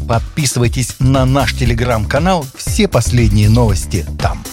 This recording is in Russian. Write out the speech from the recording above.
Подписывайтесь на наш телеграм-канал, все последние новости там.